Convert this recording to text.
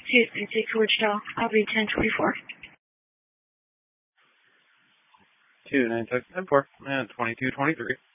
Take Wichita. I'll be 1024. 29674 and 2223.